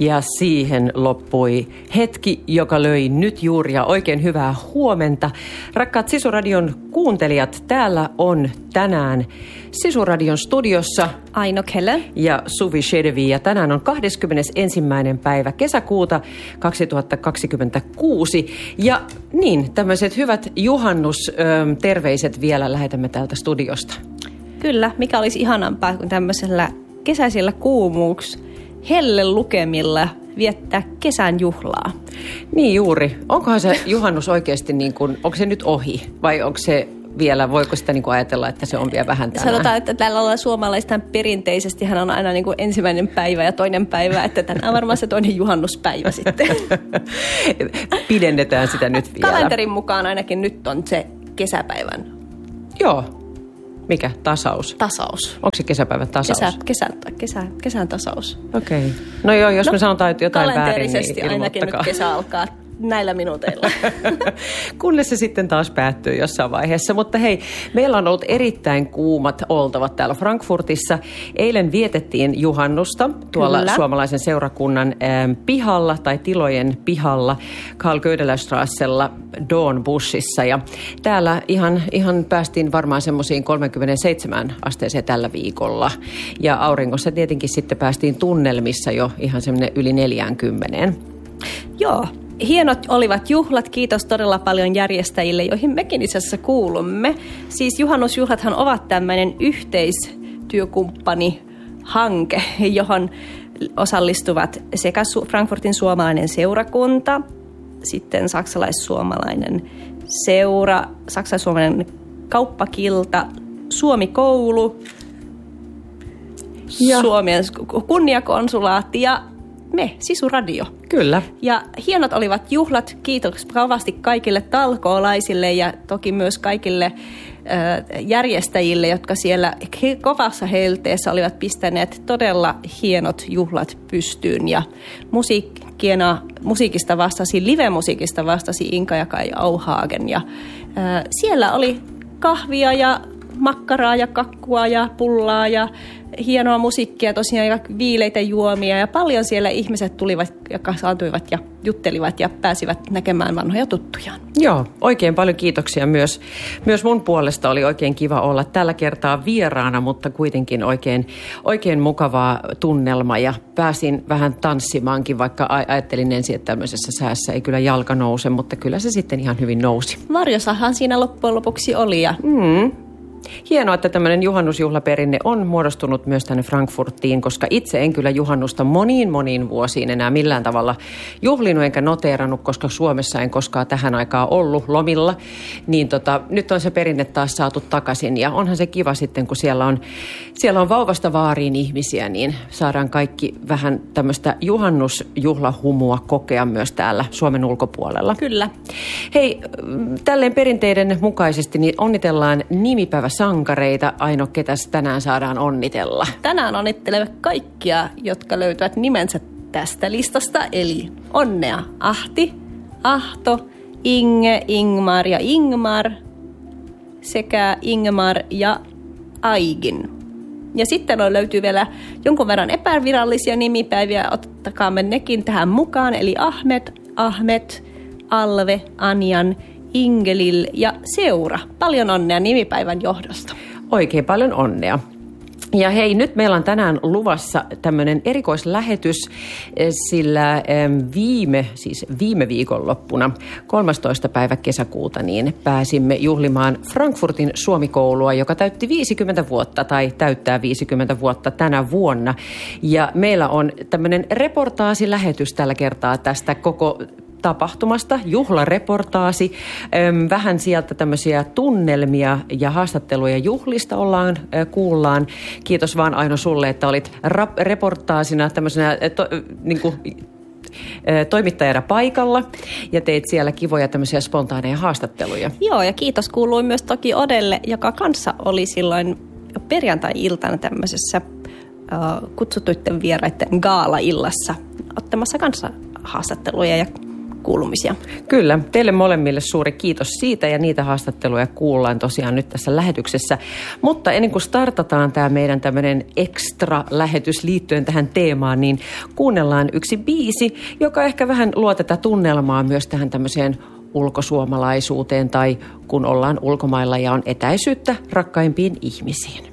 Ja siihen loppui hetki, joka löi nyt juuri ja oikein hyvää huomenta. Rakkaat Sisu-radion kuuntelijat, täällä on tänään Sisu-radion studiossa Aino Kelle ja Suvi Shedevi. Ja tänään on 21. päivä kesäkuuta 2026. Ja niin, tämmöiset hyvät juhannusterveiset vielä lähetämme täältä studiosta. Kyllä, mikä olisi ihanampaa kuin tämmöisellä kesäisillä helle lukemilla viettää kesän juhlaa. Niin juuri. Onkohan se juhannus oikeasti niin kuin, onko se nyt ohi vai onko se vielä, voiko sitä niin kuin ajatella, että se on vielä vähän tänään? Sanotaan, että täällä ollaan suomalaistaan perinteisesti, hän on aina niin kuin ensimmäinen päivä ja toinen päivä, että tänään on varmaan se toinen juhannuspäivä sitten. Pidennetään sitä nyt vielä. Kalenterin mukaan ainakin nyt on se kesäpäivän. Joo. Mikä? Tasaus? Tasaus. Onko se kesäpäivän tasaus? Kesän tasaus. Okei. No joo, jos me sanotaan jotain väärin, niin kalenterisesti ainakin nyt kesä alkaa näillä minuuteilla. Kunnes se sitten taas päättyy jossain vaiheessa. Mutta hei, meillä on ollut erittäin kuumat oltavat täällä Frankfurtissa. Eilen vietettiin juhannusta tuolla Kyllä. suomalaisen seurakunnan pihalla tai tilojen pihalla Karl Gödelerstrassella Dornbuschissa. Ja täällä ihan päästiin varmaan semmoisiin 37 asteeseen tällä viikolla. Ja auringossa tietenkin sitten päästiin tunnelmissa jo ihan semmoinen yli 40. Joo. Hienot olivat juhlat, kiitos todella paljon järjestäjille, joihin mekin itse asiassa kuulumme. Siis juhannusjuhlathan ovat tämmöinen yhteistyökumppani-hanke, johon osallistuvat sekä Frankfurtin suomalainen seurakunta, sitten saksalais-suomalainen seura, saksalais-suomalainen kauppakilta, Suomi-koulu, Suomen kunniakonsulaatti ja me, Sisu-radio. Kyllä. Ja hienot olivat juhlat. Kiitos kovasti kaikille talkoolaisille ja toki myös kaikille järjestäjille, jotka siellä kovassa helteessä olivat pistäneet todella hienot juhlat pystyyn. Ja live-musiikista vastasi Inka ja Kai Auhagen. Ja siellä oli kahvia ja makkaraa ja kakkua ja pullaa ja hienoa musiikkia tosiaan ja viileitä juomia ja paljon siellä ihmiset tulivat ja kasaantuivat ja juttelivat ja pääsivät näkemään vanhoja tuttujaan. Joo, oikein paljon kiitoksia myös mun puolesta. Oli oikein kiva olla tällä kertaa vieraana, mutta kuitenkin oikein mukavaa tunnelma ja pääsin vähän tanssimaankin, vaikka ajattelin ensin, että tämmöisessä säässä ei kyllä jalka nouse, mutta kyllä se sitten ihan hyvin nousi. Varjosahan siinä loppujen lopuksi oli ja Hienoa, että tämmöinen juhannusjuhlaperinne on muodostunut myös tänne Frankfurtiin, koska itse en kyllä juhannusta moniin vuosiin enää millään tavalla juhlinut enkä noteerannut, koska Suomessa en koskaan tähän aikaan ollut lomilla. Niin nyt on se perinne taas saatu takaisin ja onhan se kiva sitten, kun siellä on vauvasta vaariin ihmisiä, niin saadaan kaikki vähän tämmöistä juhannusjuhlahumua kokea myös täällä Suomen ulkopuolella. Kyllä. Hei, tälleen perinteiden mukaisesti niin onnitellaan nimipäiväsankareita. Aino, ketäs tänään saadaan onnitella? Tänään onnittelemme kaikkia, jotka löytävät nimensä tästä listasta. Eli onnea Ahti, Ahto, Inge, Ingmar ja Ingmar sekä Ingmar ja Aigin. Ja sitten löytyy vielä jonkun verran epävirallisia nimipäiviä. Ottakaamme nekin tähän mukaan. Eli Ahmet, Alve, Anjan, Ingelil ja Seura. Paljon onnea nimipäivän johdosta. Oikein paljon onnea. Ja hei, nyt meillä on tänään luvassa tämmöinen erikoislähetys, sillä viime viikonloppuna 13. päivä kesäkuuta niin pääsimme juhlimaan Frankfurtin Suomi-koulua, joka täytti 50 vuotta tai täyttää 50 vuotta tänä vuonna. Ja meillä on tämmöinen reportaasilähetys tällä kertaa tästä koko tapahtumasta, juhlareportaasi. Vähän sieltä tämmöisiä tunnelmia ja haastatteluja juhlista kuullaan. Kiitos vaan Aino sulle, että olit reportaasina tämmöisenä toimittajana paikalla ja teit siellä kivoja tämmöisiä spontaaneja haastatteluja. Joo, ja kiitos kuului myös toki Odelle, joka kanssa oli silloin jo perjantai-iltana tämmöisessä kutsuttuiden vieraiden gaala-illassa ottamassa kanssa haastatteluja ja kuulumisia. Kyllä, teille molemmille suuri kiitos siitä ja niitä haastatteluja kuullaan tosiaan nyt tässä lähetyksessä. Mutta ennen kuin startataan tämä meidän tämmöinen ekstra lähetys liittyen tähän teemaan, niin kuunnellaan yksi biisi, joka ehkä vähän luo tätä tunnelmaa myös tähän tämmöiseen ulkosuomalaisuuteen tai kun ollaan ulkomailla ja on etäisyyttä rakkaimpiin ihmisiin.